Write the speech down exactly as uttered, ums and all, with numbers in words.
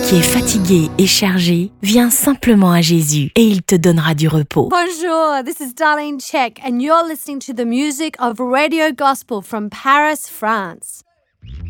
qui est fatigué et chargé, viens simplement à Jésus et il te donnera du repos. Bonjour, this is Darlene Check and you're listening to the music of Radio Gospel from Paris, France.